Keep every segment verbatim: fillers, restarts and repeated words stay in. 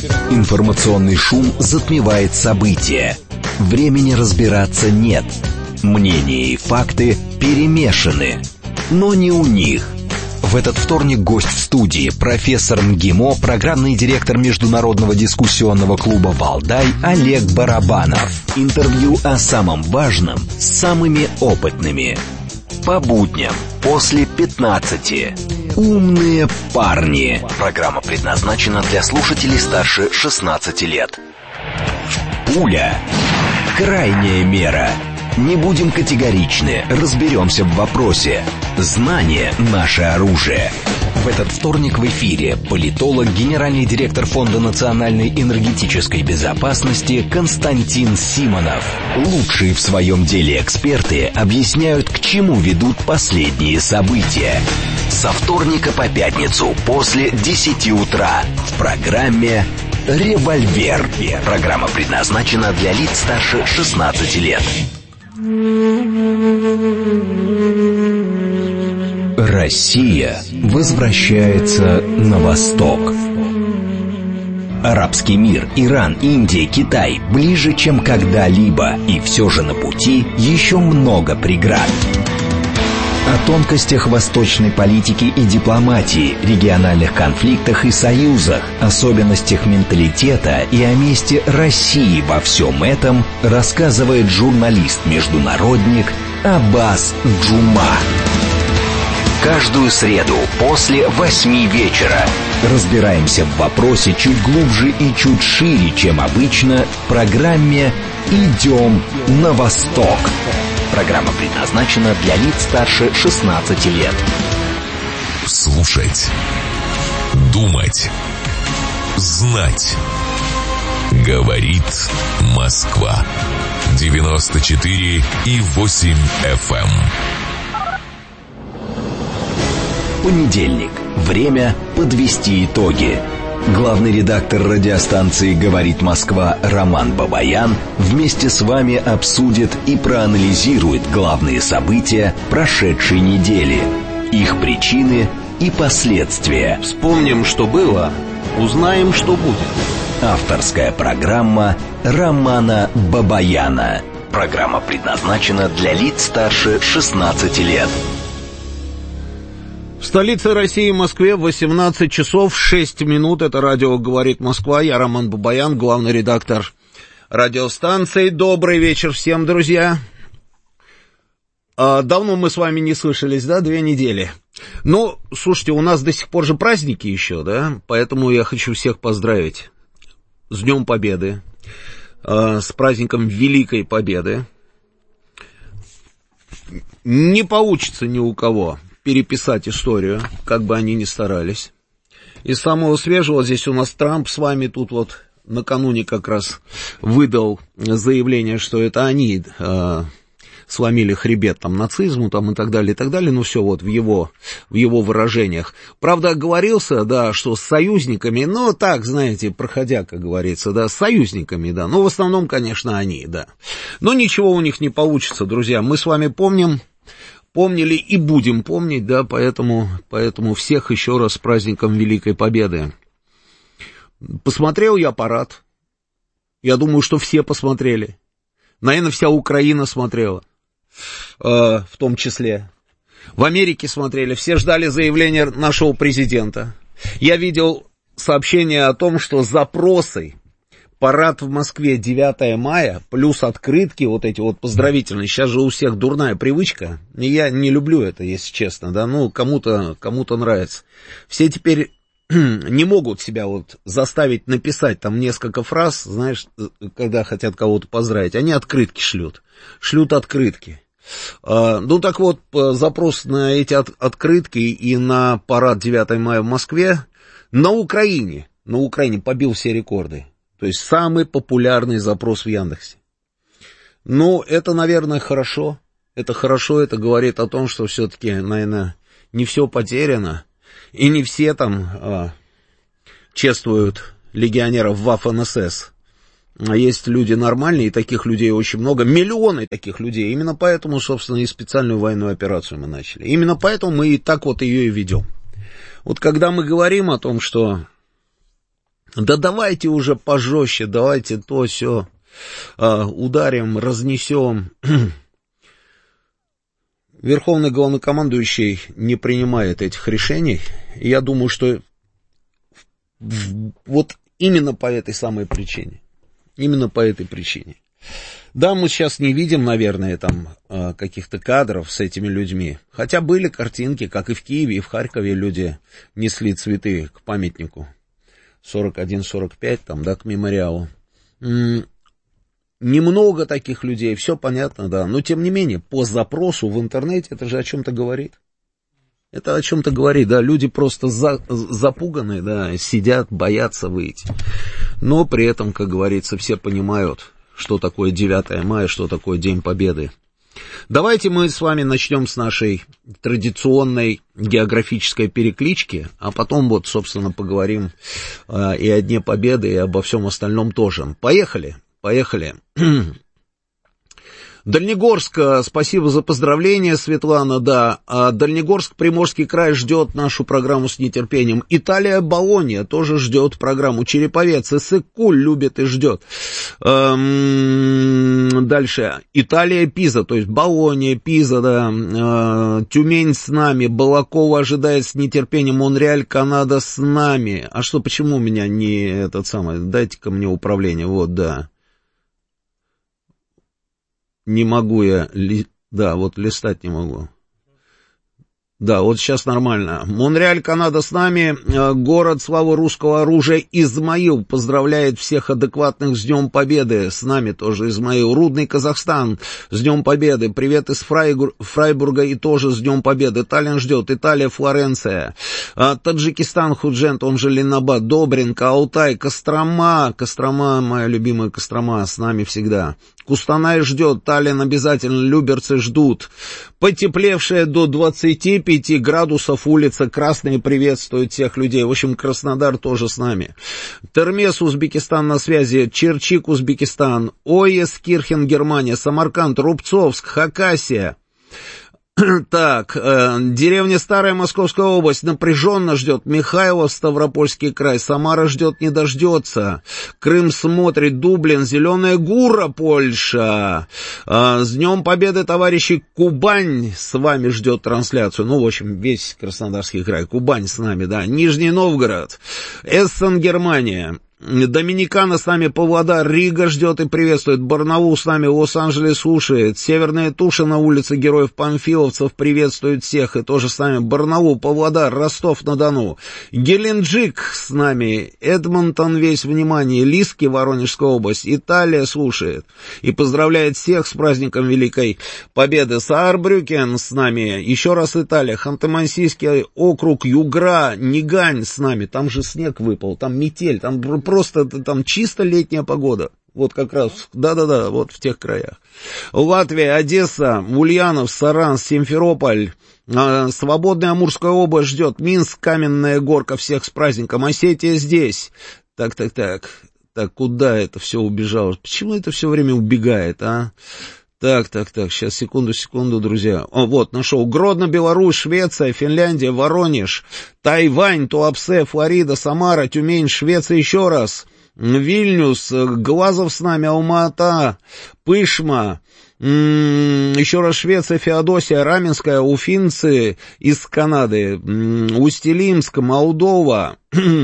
Информационный шум затмевает события. Времени разбираться нет. Мнения и факты перемешаны. Но не у них. В этот вторник гость в студии, профессор МГИМО, программный директор Международного дискуссионного клуба «Валдай» Олег Барабанов. Интервью о самом важном с самыми опытными. По будням после пятнадцати. Умные парни. Программа предназначена для слушателей старше шестнадцати лет. Пуля. Крайняя мера. Не будем категоричны, разберемся в вопросе. Знание – наше оружие. В этот вторник в эфире политолог, генеральный директор Фонда национальной энергетической безопасности Константин Симонов. Лучшие в своем деле эксперты объясняют, к чему ведут последние события. Со вторника по пятницу после десяти утра в программе «Револьвер». Программа предназначена для лиц старше шестнадцати лет. Россия возвращается на восток. Арабский мир, Иран, Индия, Китай ближе, чем когда-либо, и все же на пути еще много преград. О тонкостях восточной политики и дипломатии, региональных конфликтах и союзах, особенностях менталитета и о месте России во всем этом рассказывает журналист-международник Аббас Джума. Каждую среду после восьми вечера разбираемся в вопросе чуть глубже и чуть шире, чем обычно, в программе «Идем на восток». Программа предназначена для лиц старше шестнадцати лет. Слушать, думать, знать. Говорит Москва. девяносто четыре и восемь эф эм. Понедельник. Время подвести итоги. Главный редактор радиостанции «Говорит Москва» Роман Бабаян вместе с вами обсудит и проанализирует главные события прошедшей недели, их причины и последствия. Вспомним, что было, узнаем, что будет. Авторская программа Романа Бабаяна. Программа предназначена для лиц старше шестнадцати лет. В столице России, Москве, восемнадцать часов шесть минут. Это радио «Говорит Москва». Я Роман Бабаян, главный редактор радиостанции. Добрый вечер всем, друзья. А, давно мы с вами не слышались, да, две недели. Ну, слушайте, у нас до сих пор же праздники еще, да, поэтому я хочу всех поздравить с Днем Победы, а, с праздником Великой Победы. Не получится ни у кого переписать историю, как бы они ни старались. Из самого свежего здесь у нас Трамп с вами тут вот накануне как раз выдал заявление, что это они э, сломили хребет там нацизму там и так далее, и так далее, ну все вот в его, в его выражениях. Правда, оговорился, да, что с союзниками, ну так, знаете, проходя, как говорится, да, с союзниками, да, но в основном, конечно, они, да. Но ничего у них не получится, друзья, мы с вами помним, помнили и будем помнить, да, поэтому, поэтому всех еще раз с праздником Великой Победы. Посмотрел я парад. Я думаю, что все посмотрели. Наверное, вся Украина смотрела, э, в том числе. В Америке смотрели, все ждали заявления нашего президента. Я видел сообщение о том, что запросы, парад в Москве девятое мая, плюс открытки вот эти вот поздравительные. Сейчас же у всех дурная привычка. И я не люблю это, если честно, да, ну, кому-то, кому-то нравится. Все теперь не могут себя вот заставить написать там несколько фраз, знаешь, когда хотят кого-то поздравить. Они открытки шлют, шлют открытки. А, ну, так вот, запрос на эти от, открытки и на парад девятое мая в Москве на Украине, на Украине побил все рекорды. То есть самый популярный запрос в Яндексе. Ну, это, наверное, хорошо. Это хорошо, это говорит о том, что все-таки, наверное, не все потеряно. И не все там а, чествуют легионеров Waffen-эс эс. А есть люди нормальные, и таких людей очень много. Миллионы таких людей. Именно поэтому, собственно, и специальную военную операцию мы начали. Именно поэтому мы и так вот ее и ведем. Вот когда мы говорим о том, что Да давайте уже пожестче, давайте то все ударим, разнесем. Верховный главнокомандующий не принимает этих решений. И я думаю, что вот именно по этой самой причине. Именно по этой причине. Да, мы сейчас не видим, наверное, там каких-то кадров с этими людьми. Хотя были картинки, как и в Киеве, и в Харькове люди несли цветы к памятнику. сорок один сорок пять, там, да, к мемориалу. Немного таких людей, все понятно, да. Но, тем не менее, по запросу в интернете это же о чем-то говорит. Это о чем-то говорит, да. Люди просто за, запуганы, да, сидят, боятся выйти. Но при этом, как говорится, все понимают, что такое девятое мая, что такое День Победы. Давайте мы с вами начнем с нашей традиционной географической переклички, а потом вот, собственно, поговорим э, и о Дне Победы, и обо всем остальном тоже. Поехали, поехали. Дальнегорск, спасибо за поздравления, Светлана, да. Дальнегорск, Приморский край ждет нашу программу с нетерпением. Италия, Болонья тоже ждет программу. Череповец, Иссык-Куль любит и ждет. Эм, дальше. Италия, Пиза, то есть Болонья, Пиза, да. Э, Тюмень с нами, Балакова ожидает с нетерпением. Монреаль, Канада с нами. А что, почему у меня не этот самый? Дайте-ка мне управление, вот, да. Не могу я, ли... да, вот листать не могу. Да, вот сейчас нормально. Монреаль, Канада с нами. Город славы русского оружия Измаил поздравляет всех адекватных с Днем Победы. С нами тоже Измаил. Рудный, Казахстан с Днем Победы. Привет из Фрайгур... Фрайбурга и тоже с Днем Победы. Таллин ждет. Италия, Флоренция. Таджикистан, Худжент, он же Ленабад. Добринка, Алтай, Кострома. Кострома, моя любимая Кострома, с нами всегда. Кустанай ждет, Таллин обязательно, Люберцы ждут. Потеплевшая до двадцати пяти градусов улица Красная приветствует всех людей. В общем, Краснодар тоже с нами. Термес, Узбекистан на связи. Черчик, Узбекистан. Ойескирхен, Германия. Самарканд, Рубцовск, Хакасия. Так, э, деревня Старая, Московская область, напряженно ждет. Михайлов, Ставропольский край. Самара ждет, не дождется. Крым смотрит. Дублин, Зеленая Гура, Польша. Э, с Днем Победы, товарищи. Кубань с вами ждет трансляцию. Ну, в общем, весь Краснодарский край. Кубань с нами, да. Нижний Новгород. Эссен, Германия. Доминикана с нами, Павлодар, Рига ждет и приветствует. Барнаул с нами, Лос-Анджелес слушает. Северная Туша на улице Героев Панфиловцев приветствует всех. И тоже с нами Барнаул, Павлодар, Ростов-на-Дону. Геленджик с нами, Эдмонтон весь внимание. Лиски, Воронежская область. Италия слушает. И поздравляет всех с праздником Великой Победы. Саарбрюкен с нами. Еще раз Италия. Ханты-Мансийский округ, Югра, Нигань с нами. Там же снег выпал, там метель, там просто там чисто летняя погода. Вот как раз, да-да-да, вот в тех краях. Латвия, Одесса, Ульяновск, Саранск, Симферополь. А, Свободная Амурская область ждет. Минск, Каменная Горка, всех с праздником. Осетия здесь. Так-так-так. Так, куда это все убежало? Почему это все время убегает, а? Так, так, так, сейчас, секунду, секунду, друзья. О, вот, нашел. Гродно, Беларусь, Швеция, Финляндия, Воронеж, Тайвань, Туапсе, Флорида, Самара, Тюмень, Швеция еще раз. Вильнюс, Глазов с нами, Алма-Ата, Пышма, м-м, еще раз Швеция, Феодосия, Раменская, Уфимцы из Канады, м-м, Усть-Илимск, Молдова.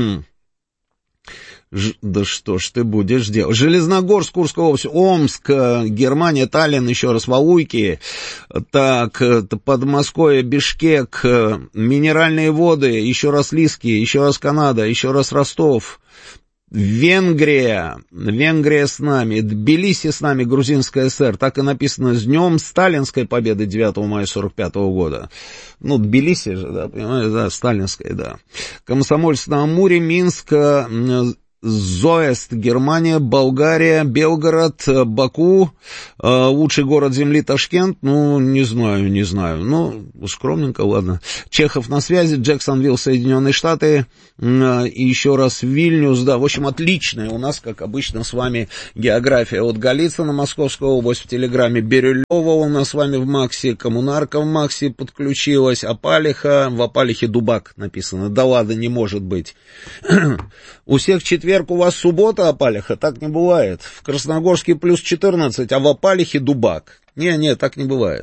Ж, да что ж ты будешь делать? Железногорск, Курская область, Омск, Германия, Таллин, еще раз Валуйки, так, Подмосковье, Бишкек, Минеральные воды, еще раз Лиски, еще раз Канада, еще раз Ростов, Венгрия, Венгрия с нами, Тбилиси с нами, Грузинская ССР, так и написано, с Днем Сталинской Победы девятого мая сорок пятого года. Ну, Тбилиси же, да, понимаете, да, Сталинская, да. Комсомольск-на-Амуре, Минск, Зоэст, Германия, Болгария, Белгород, Баку, э, лучший город земли Ташкент, ну, не знаю, не знаю, ну, скромненько, ладно. Чехов на связи, Джексонвилл, Соединенные Штаты, э, и еще раз Вильнюс, да, в общем, отличная у нас, как обычно, с вами география. От Голицына, Московская область в Телеграме, Бирюлева у нас с вами в Максе, Коммунарка в Максе подключилась, Апалиха, в Апалихе Дубак написано, да ладно, не может быть. У всех четверг четверг у вас суббота, Апалиха? Так не бывает. В Красногорске плюс четырнадцать, а в Апалихе дубак. Не-не, так не бывает.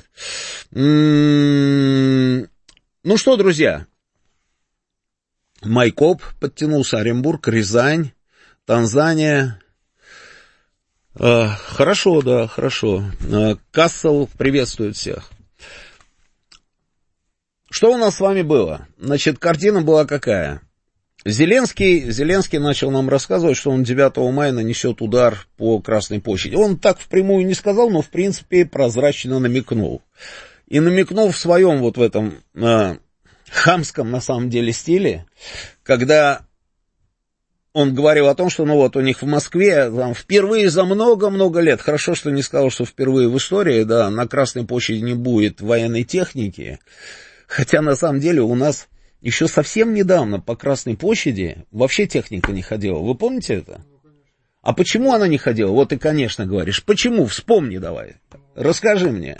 М-м-м. Ну что, друзья, Майкоп подтянулся, Оренбург, Рязань, Танзания. Э, хорошо, да, хорошо. Э, Кассел приветствует всех. Что у нас с вами было? Значит, картина была какая? Зеленский, Зеленский начал нам рассказывать, что он девятого мая нанесет удар по Красной площади. Он так впрямую не сказал, но в принципе прозрачно намекнул. И намекнул в своем вот в этом э, хамском на самом деле стиле, когда он говорил о том, что ну вот у них в Москве там, впервые за много-много лет, хорошо, что не сказал, что впервые в истории, да, на Красной площади не будет военной техники, хотя на самом деле у нас еще совсем недавно по Красной площади вообще техника не ходила. Вы помните это? А почему она не ходила? Вот ты, конечно, говоришь. Почему? Вспомни давай. Расскажи мне.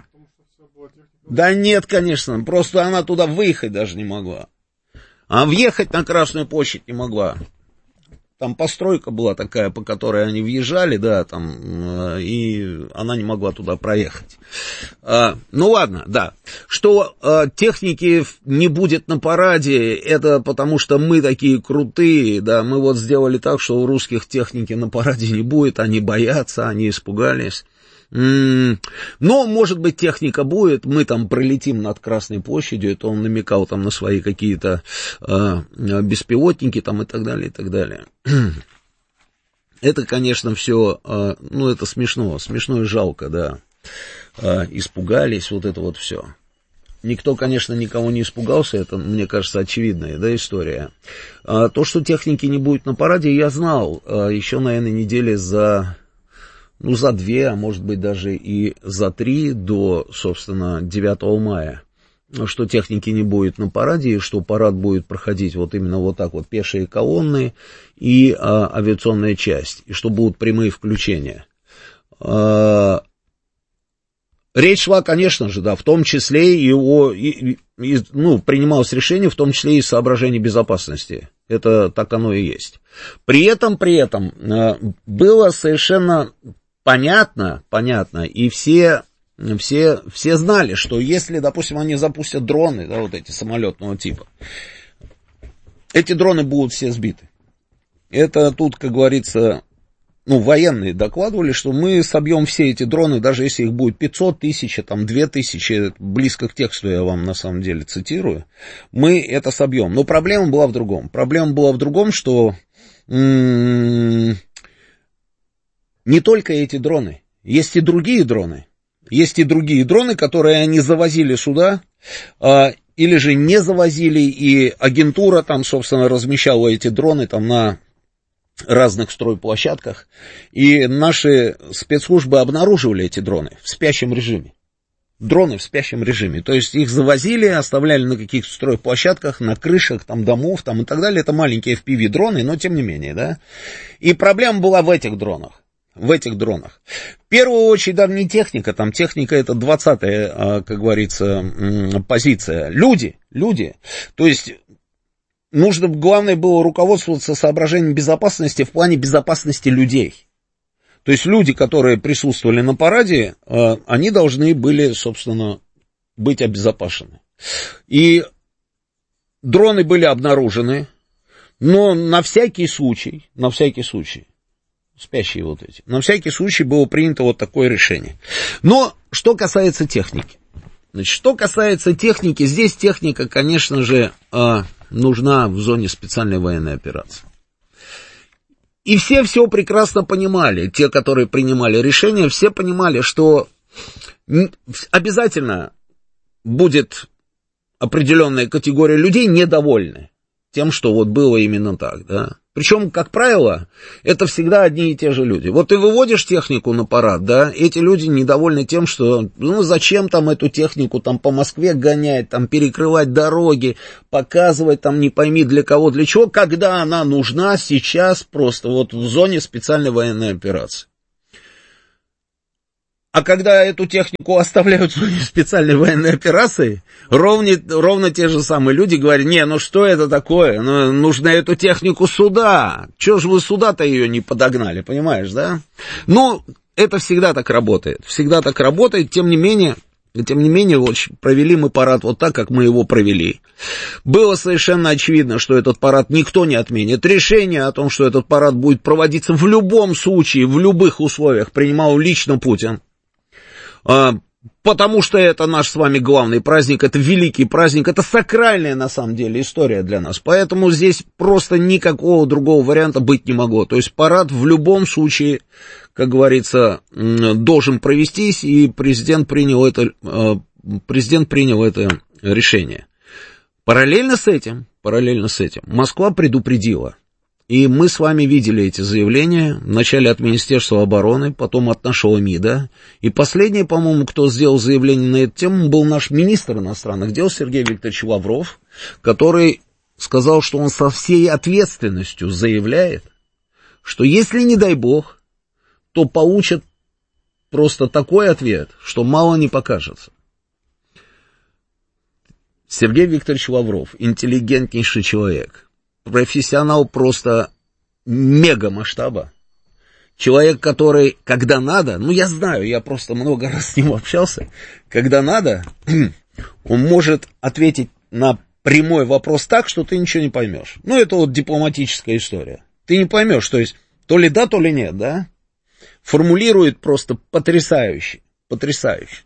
Да нет, конечно. Просто она туда выехать даже не могла. А въехать на Красную площадь не могла. Там постройка была такая, по которой они въезжали, да, там, и она не могла туда проехать. А, ну ладно, да. Что а, техники не будет на параде, это потому что мы такие крутые, да, мы вот сделали так, что у русских техники на параде не будет, они боятся, они испугались. Но, может быть, техника будет, мы там пролетим над Красной площадью, это он намекал там на свои какие-то э, беспилотники там и так далее, и так далее. Это, конечно, все, э, ну, это смешно, смешно и жалко, да. Э, испугались, вот это вот все. Никто, конечно, никого не испугался, это, мне кажется, очевидная, да, история. А то, что техники не будет на параде, я знал э, еще, наверное, недели за... Ну, за две, а может быть даже и за три до, собственно, девятого мая, что техники не будет на параде, и что парад будет проходить вот именно вот так вот, пешие колонны и а, авиационная часть, и что будут прямые включения. А, речь шла, конечно же, да, в том числе и о, и, и, ну, принималось решение, в том числе и соображений безопасности. Это так оно и есть. При этом, при этом, а, было совершенно... Понятно, понятно, и все, все, все знали, что если, допустим, они запустят дроны, да, вот эти самолетного типа, эти дроны будут все сбиты. Это тут, как говорится, ну, военные докладывали, что мы собьем все эти дроны, даже если их будет пятьсот тысяч, там, две тысячи, близко к тексту я вам на самом деле цитирую, мы это собьем. Но проблема была в другом. Проблема была в другом, что... М- Не только эти дроны, есть и другие дроны. Есть и другие дроны, которые они завозили сюда, а, или же не завозили, и агентура там, собственно, размещала эти дроны там на разных стройплощадках. И наши спецслужбы обнаруживали эти дроны в спящем режиме. Дроны в спящем режиме. То есть их завозили, оставляли на каких-то стройплощадках, на крышах там, домов там, и так далее. Это маленькие эф пи ви-дроны, но тем не менее, да. И проблема была в этих дронах. В этих дронах. В первую очередь, даже не техника, там техника это двадцатая, как говорится, позиция. Люди, люди. То есть, нужно, главное было руководствоваться соображением безопасности в плане безопасности людей. То есть, люди, которые присутствовали на параде, они должны были, собственно, быть обезопасены. И дроны были обнаружены, но на всякий случай, на всякий случай, спящие вот эти. На всякий случай было принято вот такое решение. Но что касается техники. Значит, что касается техники, здесь техника, конечно же, нужна в зоне специальной военной операции. И все все прекрасно понимали, те, которые принимали решение, все понимали, что обязательно будет определенная категория людей недовольны тем, что вот было именно так, да. Причем, как правило, это всегда одни и те же люди. Вот ты выводишь технику на парад, да, эти люди недовольны тем, что, ну, зачем там эту технику там по Москве гонять, там перекрывать дороги, показывать там не пойми для кого, для чего, когда она нужна сейчас просто вот в зоне специальной военной операции. А когда эту технику оставляют в специальной военной операции, ровно, ровно те же самые люди говорят: не, ну что это такое, ну, нужно эту технику сюда, чего же вы сюда-то ее не подогнали, понимаешь, да? Ну, это всегда так работает, всегда так работает, тем не менее, тем не менее, вот провели мы парад вот так, как мы его провели. Было совершенно очевидно, что этот парад никто не отменит. Решение о том, что этот парад будет проводиться в любом случае, в любых условиях, принимал лично Путин. Потому что это наш с вами главный праздник, это великий праздник, это сакральная на самом деле история для нас. Поэтому здесь просто никакого другого варианта быть не могло. То есть парад в любом случае, как говорится, должен провестись, и президент принял это, президент принял это решение. Параллельно с этим, параллельно с этим, Москва предупредила. И мы с вами видели эти заявления, вначале от Министерства обороны, потом от нашего МИДа. И последний, по-моему, кто сделал заявление на эту тему, был наш министр иностранных дел Сергей Викторович Лавров, который сказал, что он со всей ответственностью заявляет, что если, не дай бог, то получат просто такой ответ, что мало не покажется. Сергей Викторович Лавров, интеллигентнейший человек. Профессионал просто мега масштаба. Человек, который, когда надо, ну я знаю, я просто много раз с ним общался, когда надо, он может ответить на прямой вопрос так, что ты ничего не поймешь. Ну это вот дипломатическая история. Ты не поймешь, то есть то ли да, то ли нет, да? Формулирует просто потрясающе, потрясающе.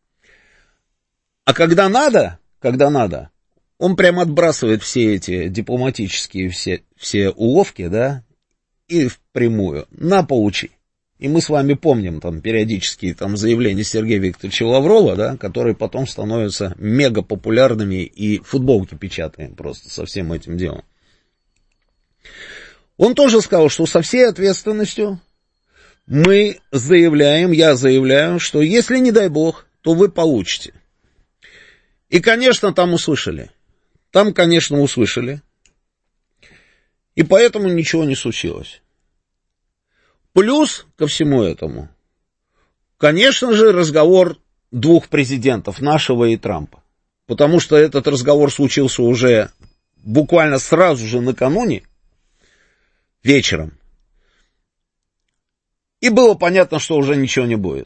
А когда надо, когда надо, он прям отбрасывает все эти дипломатические все, все уловки, да, и впрямую, на, получи. И мы с вами помним там периодические там заявления Сергея Викторовича Лаврова, да, которые потом становятся мега популярными, и футболки печатаем просто со всем этим делом. Он тоже сказал, что со всей ответственностью мы заявляем, я заявляю, что если не дай бог, то вы получите. И, конечно, там услышали. Там, конечно, услышали. И поэтому ничего не случилось. Плюс ко всему этому, конечно же, разговор двух президентов, нашего и Трампа. Потому что этот разговор случился уже буквально сразу же накануне, вечером. И было понятно, что уже ничего не будет.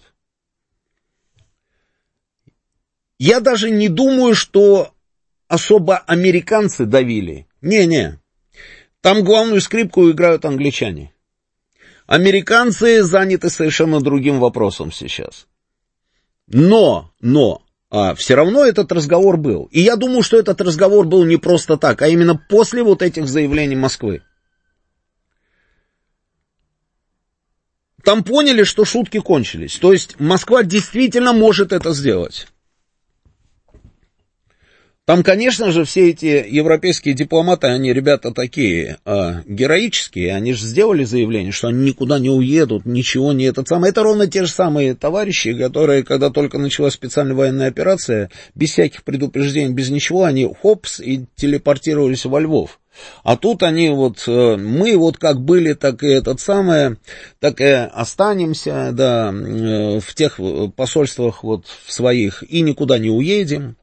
Я даже не думаю, что особо американцы давили. Не-не. Там главную скрипку играют англичане. Американцы заняты совершенно другим вопросом сейчас. Но, но, а, все равно этот разговор был. И я думаю, что этот разговор был не просто так, а именно после вот этих заявлений Москвы. Там поняли, что шутки кончились. То есть Москва действительно может это сделать. Там, конечно же, все эти европейские дипломаты, они, ребята, такие э, героические, они же сделали заявление, что они никуда не уедут, ничего не этот самый. Это ровно те же самые товарищи, которые, когда только началась специальная военная операция, без всяких предупреждений, без ничего, они хопс и телепортировались во Львов. А тут они вот, э, мы вот как были, так и этот самое, так и останемся, да, э, в тех посольствах вот в своих и никуда не уедем.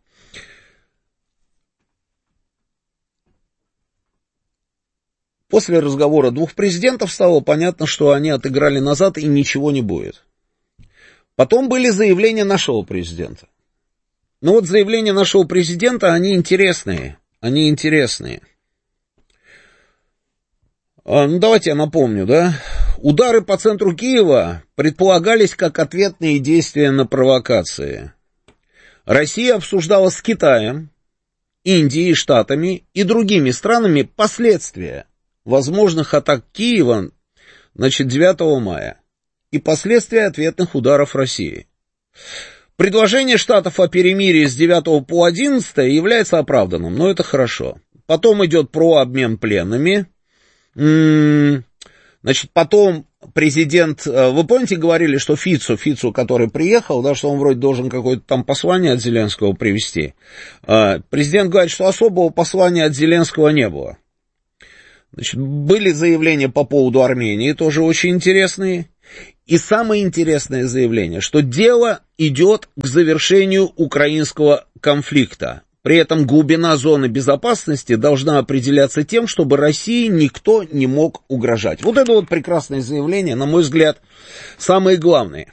После разговора двух президентов стало понятно, что они отыграли назад и ничего не будет. Потом были заявления нашего президента. Ну вот заявления нашего президента, они интересные, они интересные. А, ну давайте я напомню, да. Удары по центру Киева предполагались как ответные действия на провокации. Россия обсуждала с Китаем, Индией, Штатами и другими странами последствия возможных атак Киева, значит, девятого мая и последствия ответных ударов России. Предложение Штатов о перемирии с девятого по одиннадцатое является оправданным, но это хорошо. Потом идет про обмен пленными. Значит, потом президент, вы помните, говорили, что Фицу, Фицу, который приехал, да, что он вроде должен какое-то там послание от Зеленского привезти. Президент говорит, что особого послания от Зеленского не было. Значит, были заявления по поводу Армении, тоже очень интересные. И самое интересное заявление, что дело идет к завершению украинского конфликта. При этом глубина зоны безопасности должна определяться тем, чтобы России никто не мог угрожать. Вот это вот прекрасное заявление, на мой взгляд, самое главное.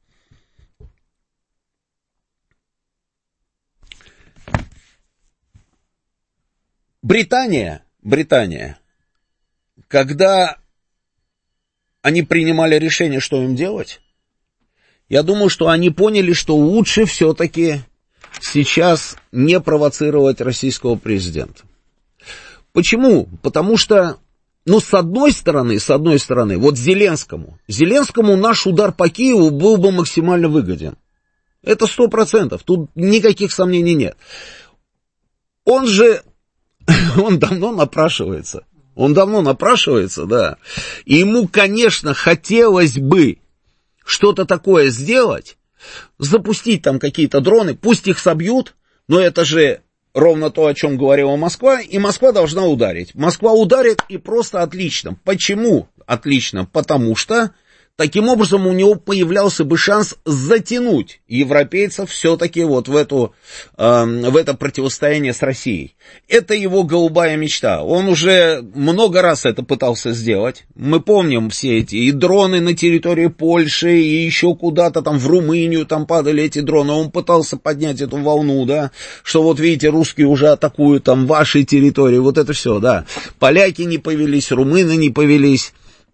Британия, Британия, когда они принимали решение, что им делать, я думаю, что они поняли, что лучше все-таки сейчас не провоцировать российского президента. Почему? Потому что, ну, с одной стороны, с одной стороны, вот Зеленскому, Зеленскому наш удар по Киеву был бы максимально выгоден. Это сто процентов, тут никаких сомнений нет. Он же, он давно напрашивается. Он давно напрашивается, да. И ему, конечно, хотелось бы что-то такое сделать, запустить там какие-то дроны, пусть их собьют, но это же ровно то, о чем говорила Москва, и Москва должна ударить. Москва ударит, и просто отлично. Почему отлично? Потому что таким образом у него появлялся бы шанс затянуть европейцев все-таки вот в, эту, э, в это противостояние с Россией. Это его голубая мечта. Он уже много раз это пытался сделать. Мы помним все эти и дроны на территории Польши, и еще куда-то там в Румынию там падали эти дроны. Он пытался поднять эту волну, да, что вот видите, русские уже атакуют там ваши территории. Вот это все, да. Поляки не повелись, румыны не повелись.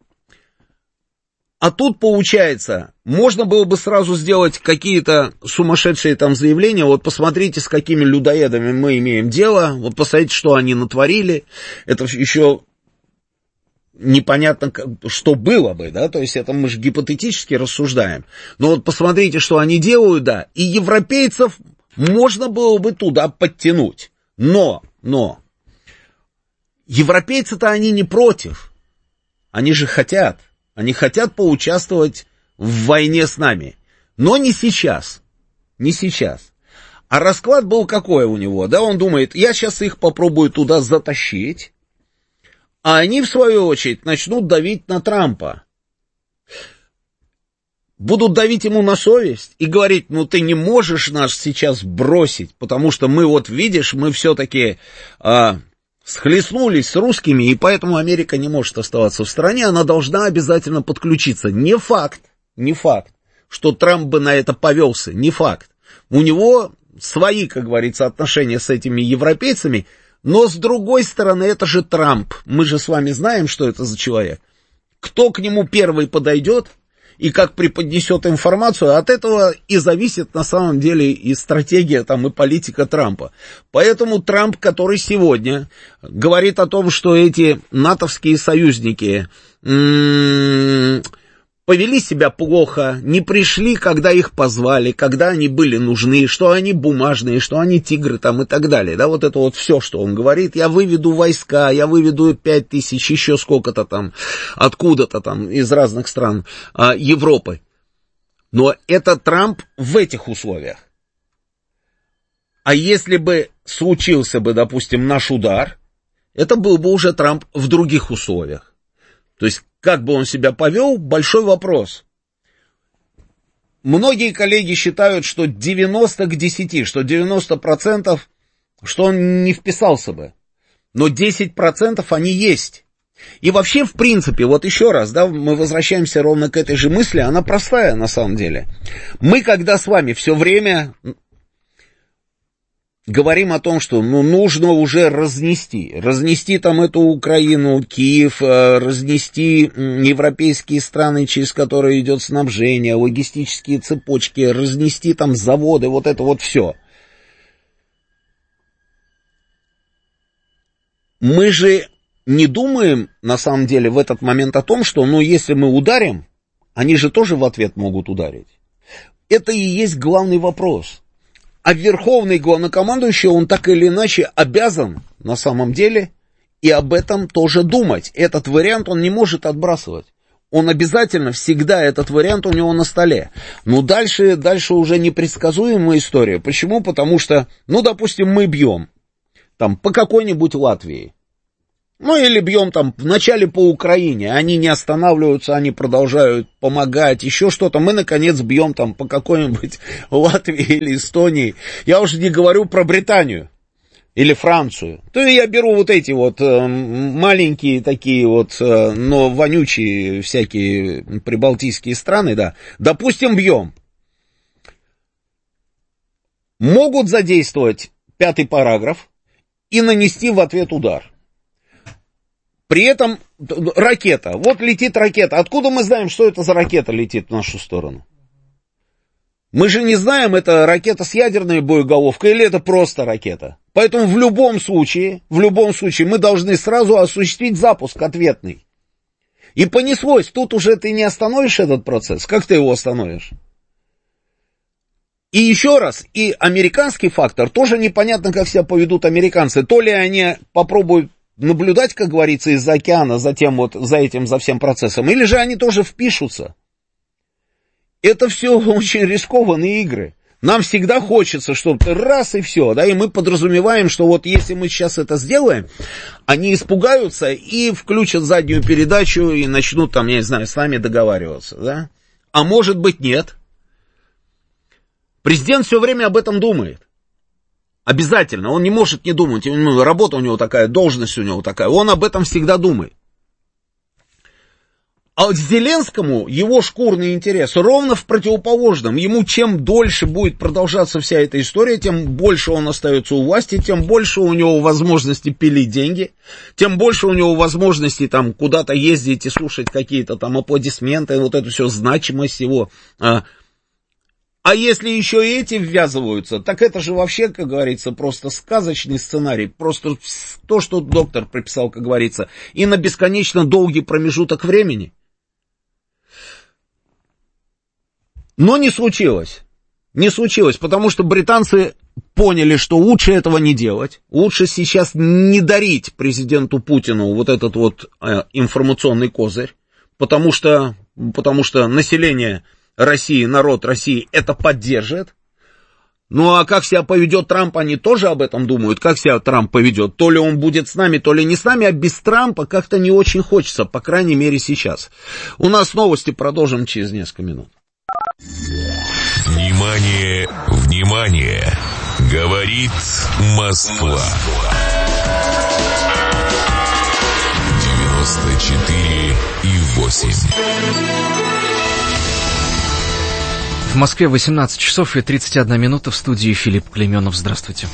А тут, получается, можно было бы сразу сделать какие-то сумасшедшие там заявления. Вот посмотрите, с какими людоедами мы имеем дело. Вот посмотрите, что они натворили. Это еще непонятно, что было бы, да. То есть это мы же гипотетически рассуждаем. Но вот посмотрите, что они делают, да. И европейцев можно было бы туда подтянуть. Но, но, европейцы-то они не против. Они же хотят. Они хотят поучаствовать в войне с нами. Но не сейчас. Не сейчас. А расклад был какой у него? Да, он думает, я сейчас их попробую туда затащить, а они, в свою очередь, начнут давить на Трампа. Будут давить ему на совесть и говорить, ну ты не можешь нас сейчас бросить, потому что мы вот, видишь, мы все-таки... А, схлестнулись с русскими, и поэтому Америка не может оставаться в стороне, она должна обязательно подключиться. Не факт, не факт, что Трамп бы на это повелся, не факт. У него свои, как говорится, отношения с этими европейцами, но с другой стороны, это же Трамп. Мы же с вами знаем, что это за человек. Кто к нему первый подойдет и как преподнесет информацию, от этого и зависит на самом деле и стратегия там, и политика Трампа. Поэтому Трамп, который сегодня говорит о том, что эти натовские союзники м- повели себя плохо, не пришли, когда их позвали, когда они были нужны, что они бумажные, что они тигры там и так далее. Да, вот это вот все, что он говорит. Я выведу войска, я выведу пять тысяч, еще сколько-то там, откуда-то там, из разных стран а, Европы. Но это Трамп в этих условиях. А если бы случился бы, допустим, наш удар, это был бы уже Трамп в других условиях. То есть, как бы он себя повел, большой вопрос. Многие коллеги считают, что девяносто к десяти, что девяносто процентов, что он не вписался бы. Но десять процентов они есть. И вообще, в принципе, вот еще раз, да, мы возвращаемся ровно к этой же мысли, она простая на самом деле. Мы, когда с вами все время... говорим о том, что ну, нужно уже разнести, разнести там эту Украину, Киев, разнести европейские страны, через которые идет снабжение, логистические цепочки, разнести там заводы, вот это вот все. Мы же не думаем, на самом деле, в этот момент о том, что, ну, если мы ударим, они же тоже в ответ могут ударить. Это и есть главный вопрос. А верховный главнокомандующий, он так или иначе обязан, на самом деле, и об этом тоже думать. Этот вариант он не может отбрасывать. Он обязательно, всегда этот вариант у него на столе. Но дальше, дальше уже непредсказуемая история. Почему? Потому что, ну, допустим, мы бьем там по какой-нибудь Латвии. Ну, или бьем там вначале по Украине, они не останавливаются, они продолжают помогать, еще что-то. Мы, наконец, бьем там по какой-нибудь Латвии или Эстонии. Я уже не говорю про Британию или Францию. То я беру вот эти вот э, маленькие такие вот, э, но вонючие всякие прибалтийские страны, да. Допустим, бьем. Могут задействовать пятый параграф и нанести в ответ удар. При этом ракета, вот летит ракета, откуда мы знаем, что это за ракета летит в нашу сторону? Мы же не знаем, это ракета с ядерной боеголовкой или это просто ракета. Поэтому в любом случае, в любом случае мы должны сразу осуществить запуск ответный. И понеслось, тут уже ты не остановишь этот процесс, как ты его остановишь? И еще раз, и американский фактор, тоже непонятно, как себя поведут американцы, то ли они попробуют наблюдать, как говорится, из-за океана, за тем вот, за этим, за всем процессом, или же они тоже впишутся. Это все очень рискованные игры. Нам всегда хочется, чтобы ты раз и все, да, и мы подразумеваем, что вот если мы сейчас это сделаем, они испугаются и включат заднюю передачу и начнут там, я не знаю, с нами договариваться, да. А может быть нет. Президент все время об этом думает. Обязательно, он не может не думать, работа у него такая, должность у него такая, он об этом всегда думает. А Зеленскому его шкурный интерес ровно в противоположном. Ему чем дольше будет продолжаться вся эта история, тем больше он остается у власти, тем больше у него возможности пилить деньги, тем больше у него возможности там куда-то ездить и слушать какие-то там аплодисменты, вот эту всю значимость его. А если еще и эти ввязываются, так это же вообще, как говорится, просто сказочный сценарий. Просто то, что доктор прописал, как говорится, и на бесконечно долгий промежуток времени. Но не случилось. Не случилось, потому что британцы поняли, что лучше этого не делать. Лучше сейчас не дарить президенту Путину вот этот вот э, информационный козырь. Потому что, потому что население России, народ России это поддержит. Ну а как себя поведет Трамп, они тоже об этом думают. Как себя Трамп поведет? То ли он будет с нами, то ли не с нами, а без Трампа как-то не очень хочется, по крайней мере сейчас. У нас новости, продолжим через несколько минут. Внимание, внимание! Говорит Москва. девяносто четыре и восемь. В Москве восемнадцать часов и тридцать одна минута, в студии Филипп Клейменов. Здравствуйте.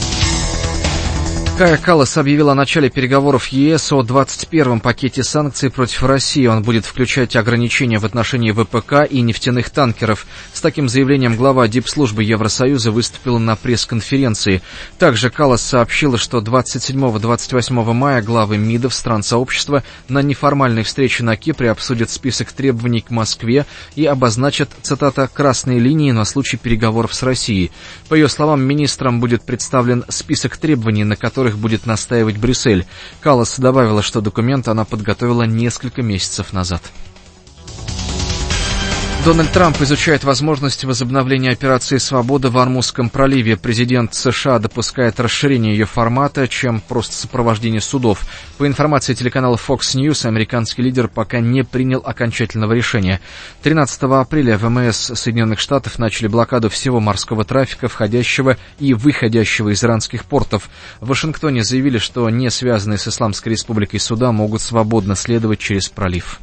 Кая Каллас объявил о начале переговоров ЕС о двадцать первом пакете санкций против России. Он будет включать ограничения в отношении ВПК и нефтяных танкеров. С таким заявлением глава дипслужбы Евросоюза выступила на пресс-конференции. Также Каллас сообщила, что двадцать седьмого — двадцать восьмого мая главы МИДов стран сообщества на неформальной встрече на Кипре обсудят список требований к Москве и обозначат, цитата, «красные линии» на случай переговоров с Россией. По ее словам, министрам будет представлен список требований, на которые будет настаивать Брюссель. Каллас добавила, что документ она подготовила несколько месяцев назад. Дональд Трамп изучает возможность возобновления операции «Свобода» в Ормузском проливе. Президент США допускает расширение ее формата, чем просто сопровождение судов. По информации телеканала Fox News, американский лидер пока не принял окончательного решения. тринадцатого апреля ВМС Соединенных Штатов начали блокаду всего морского трафика, входящего и выходящего из иранских портов. В Вашингтоне заявили, что не связанные с Исламской Республикой суда могут свободно следовать через пролив.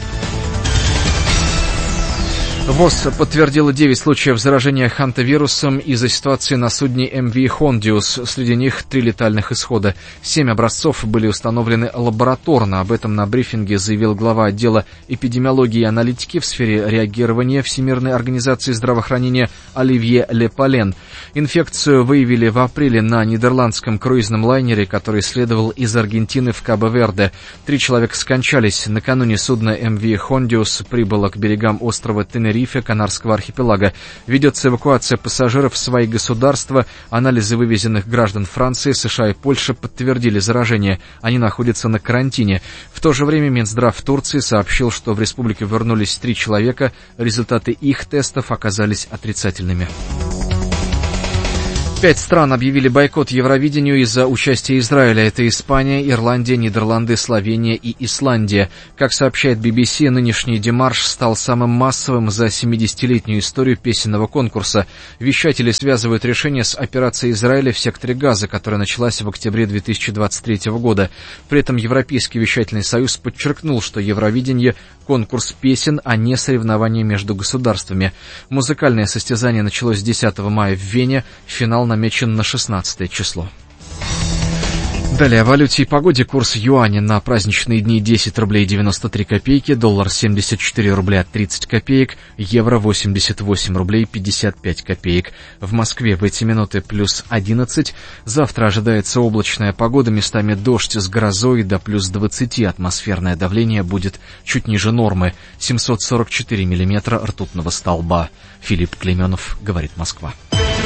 ВОЗ подтвердила девять случаев заражения хантавирусом из-за ситуации на судне эм ви «Хондиус». Среди них три летальных исхода. Семь образцов были установлены лабораторно. Об этом на брифинге заявил глава отдела эпидемиологии и аналитики в сфере реагирования Всемирной организации здравоохранения Оливье Лепален. Инфекцию выявили в апреле на нидерландском круизном лайнере, который следовал из Аргентины в Кабо-Верде. Три человека скончались. Накануне судно эм ви «Хондиус» прибыло к берегам острова Тенерифе, Канарского архипелага. Ведется эвакуация пассажиров в свои государства. Анализы вывезенных граждан Франции, США и Польши подтвердили заражение. Они находятся на карантине. В то же время Минздрав Турции сообщил, что в республике вернулись три человека. Результаты их тестов оказались отрицательными. Пять стран объявили бойкот Евровидению из-за участия Израиля. Это Испания, Ирландия, Нидерланды, Словения и Исландия. Как сообщает би би си, нынешний демарш стал самым массовым за семидесятилетнюю историю песенного конкурса. Вещатели связывают решение с операцией Израиля в секторе Газа, которая началась в октябре две тысячи двадцать третьего года. При этом Европейский вещательный союз подчеркнул, что Евровидение – конкурс песен, а не соревнование между государствами. Музыкальное состязание началось десятого мая в Вене. Финал намечен на шестнадцатое число. Далее о валюте и погоде. Курс юаня на праздничные дни десять рублей девяносто три копейки, доллар семьдесят четыре рубля тридцать копеек, евро восемьдесят восемь рублей пятьдесят пять копеек. В Москве в эти минуты плюс одиннадцать. Завтра ожидается облачная погода, местами дождь с грозой до плюс двадцати. Атмосферное давление будет чуть ниже нормы. семьсот сорок четыре миллиметра ртутного столба. Филипп Клейменов, говорит Москва.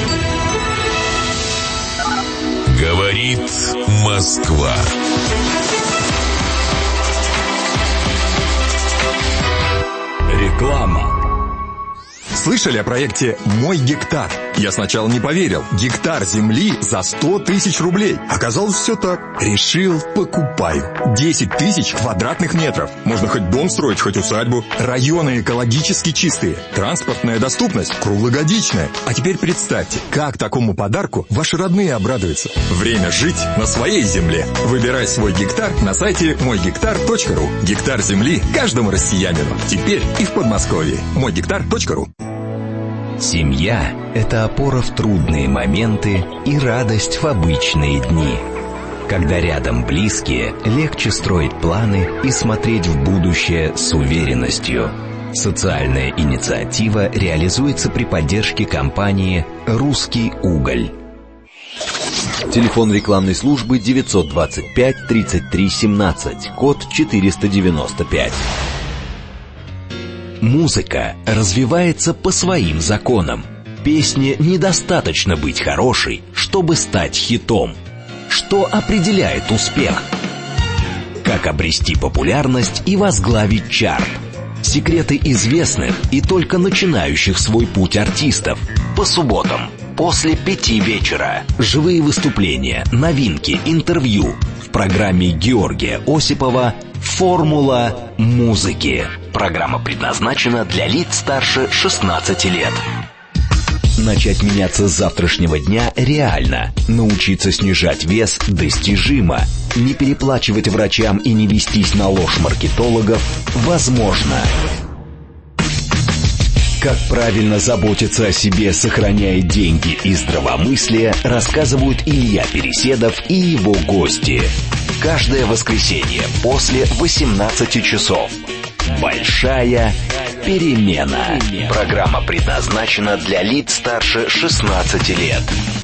Говорит Москва. Реклама. Слышали о проекте «Мой гектар»? Я сначала не поверил. Гектар земли за сто тысяч рублей. Оказалось, все так. Решил, покупаю. десять тысяч квадратных метров. Можно хоть дом строить, хоть усадьбу. Районы экологически чистые. Транспортная доступность круглогодичная. А теперь представьте, как такому подарку ваши родные обрадуются. Время жить на своей земле. Выбирай свой гектар на сайте мой гектар точка ру. Гектар земли каждому россиянину. Теперь и в Подмосковье. мой гектар точка ру. Семья – это опора в трудные моменты и радость в обычные дни. Когда рядом близкие, легче строить планы и смотреть в будущее с уверенностью. Социальная инициатива реализуется при поддержке компании «Русский уголь». Телефон рекламной службы девятьсот двадцать пять тридцать три семнадцать, код четыреста девяносто пять. Музыка развивается по своим законам. Песне недостаточно быть хорошей, чтобы стать хитом. Что определяет успех? Как обрести популярность и возглавить чарт? Секреты известных и только начинающих свой путь артистов. По субботам после пяти вечера. Живые выступления, новинки, интервью. В программе Георгия Осипова «Формула музыки». Программа предназначена для лиц старше шестнадцати лет. Начать меняться с завтрашнего дня реально. Научиться снижать вес достижимо. Не переплачивать врачам и не вестись на ложь маркетологов возможно. Как правильно заботиться о себе, сохраняя деньги и здравомыслие, рассказывают Илья Переседов и его гости. Каждое воскресенье после восемнадцати часов. Большая перемена. Программа предназначена для лиц старше шестнадцати лет.